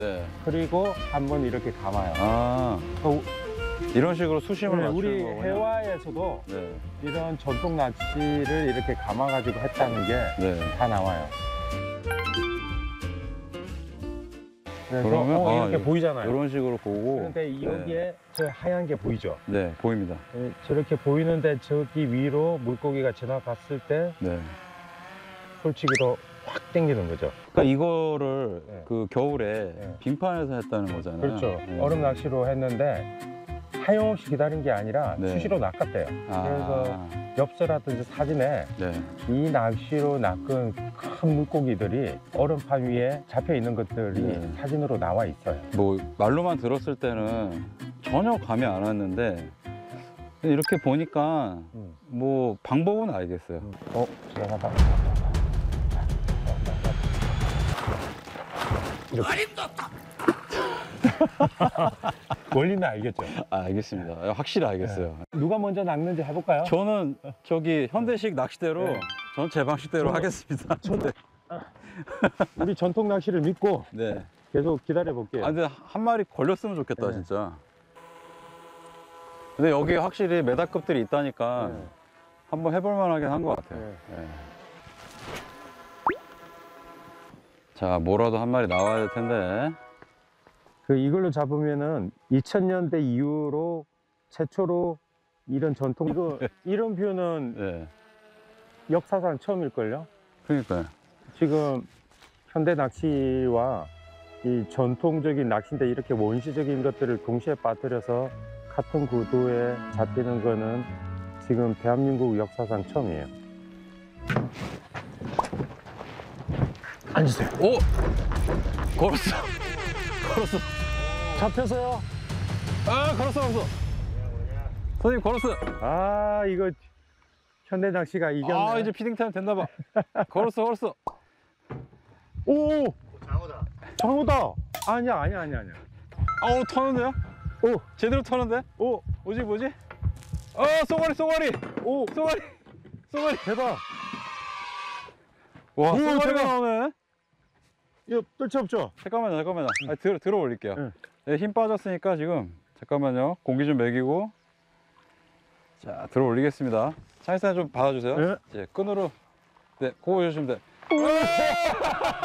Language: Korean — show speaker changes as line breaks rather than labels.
네.
그리고 한번 이렇게 감아요.
아,
또
이런 식으로 수심을
네,
맞추는
우리
거군요.
해화에서도
네.
이런 전통 낚시를 이렇게 감아가지고 했다는 게 다
네.
나와요. 그래서
그러면
이렇게 보이잖아요.
이런 식으로 보고.
그런데 여기에 저 하얀 게 보이죠?
네, 보입니다.
저렇게 보이는데 저기 위로 물고기가 지나갔을 때
네.
솔직히로 확 땡기는 거죠.
그러니까 이거를
네.
그 겨울에
네.
빙판에서 했다는 거잖아요.
그렇죠.
네.
얼음 낚시로 했는데 하염없이 기다린 게 아니라
네.
수시로 낚았대요.
아,
그래서 엽서라든지 사진에
네.
이 낚시로 낚은 큰 물고기들이 얼음판 위에 잡혀 있는 것들이
네.
사진으로 나와 있어요.
뭐 말로만 들었을 때는 전혀 감이 안 왔는데 이렇게 보니까 뭐 방법은 알겠어요.
지나가다. 이렇게. 원리는 알겠죠?
아, 알겠습니다. 확실히 알겠어요.
누가 먼저 낚는지 해볼까요?
저는 저기 현대식 낚시대로
네.
저는 제 방식대로
저는-
하겠습니다. 네.
우리 전통 낚시를 믿고
네.
계속 기다려 볼게요.
아, 근데 한 마리 걸렸으면 좋겠다,
네.
진짜. 근데 여기 확실히 메다급들이 있다니까
네.
한번 해볼 만하긴 한 것 같아요.
네.
네. 자, 뭐라도 한 마리 나와야 될 텐데.
이걸로 잡으면은 2000년대 이후로 최초로 이런 전통 이런 뷰는
네.
역사상 처음일걸요?
그러니까요.
지금 현대 낚시와 이 전통적인 낚시인데 이렇게 원시적인 것들을 동시에 빠뜨려서 같은 구도에 잡히는 거는 지금 대한민국 역사상 처음이에요. 앉으세요.
오! 걸었어. 걸었어.
잡혔어요?
아, 걸었어. 선생님, 걸었어.
아, 이거 현대 낚시가 이겼네.
아, 이제 피딩 타임 됐나 봐. 걸었어.
오! 장어다. 아니야.
아우, 터는데요?
오!
제대로 터는데?
오!
뭐지? 쏘가리!
오!
쏘가리!
대박.
와,
오,
쏘가리가
대박.
나오네?
이거 뜰채 없죠?
잠깐만요. 아, 들어 올릴게요.
응.
네, 힘 빠졌으니까 지금. 잠깐만요. 공기 좀 먹이고. 자, 들어 올리겠습니다. 차이사 좀 받아주세요.
네.
이제 끈으로. 네, 그거 해주시면 돼.